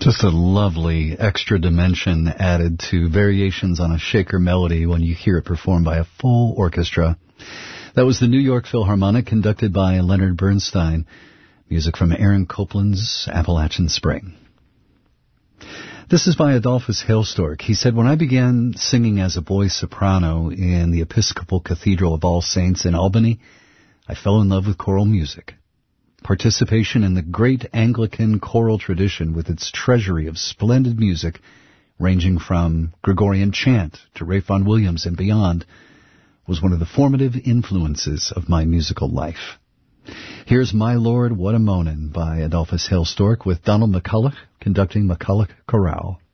Just a lovely extra dimension added to Variations on a Shaker Melody when you hear it performed by a full orchestra. That was the New York Philharmonic, conducted by Leonard Bernstein. Music from Aaron Copland's Appalachian Spring. This is by Adolphus Hailstork. He said, when I began singing as a boy soprano in the Episcopal Cathedral of All Saints in Albany, I fell in love with choral music. Participation in the great Anglican choral tradition with its treasury of splendid music, ranging from Gregorian chant to Ralph Vaughan Williams and beyond, was one of the formative influences of my musical life. Here's My Lord, What a Moanin' by Adolphus Hailstork with Donald McCulloch conducting McCulloch Chorale.